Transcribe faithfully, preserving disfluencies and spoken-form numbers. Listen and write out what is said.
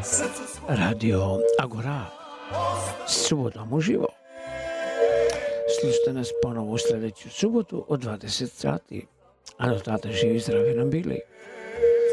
Radio Agora, subotom uživo. Slušajte nas ponovo u sljedeću subotu od dvadeset sati. A do tada živi zdravi nam bili.